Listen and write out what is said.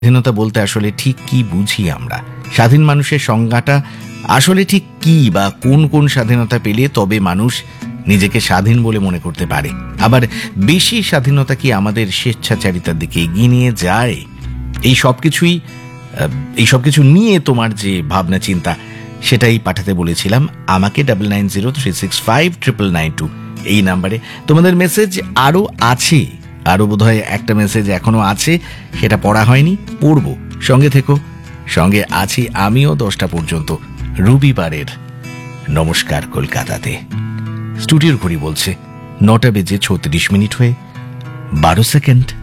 স্বাধীনতা বলতে আসলে ঠিক কি বুঝি আমরা? স্বাধীন মানুষের সংজ্ঞাটা আসলে ঠিক কি, বা কোন কোন স্বাধীনতা পেলে তবে মানুষ নিজেকে স্বাধীন বলে মনে করতে পারে? আবার বেশি স্বাধীনতা কি আমাদের স্বেচ্ছাচারিতার দিকে এগিয়ে নিয়ে যায়? এই সব কিছু নিয়ে তোমার যে ভাবনা চিন্তা, সেটাই পাঠাতে বলেছিলাম আমাকে 9903659992 এই নাম্বারে। তোমাদের মেসেজ আরও আছে, আরও বোধহয় একটা মেসেজ এখনো আছে, সেটা পড়া হয়নি, পড়ব। সঙ্গে থেকো, সঙ্গে আছি আমিও 10টা পর্যন্ত রবিবারের নমস্কার কলকাতাতে। স্টুডিওর ঘড়ি বলছে 9টা বেজে 36 মিনিট হয়ে 12 সেকেন্ড।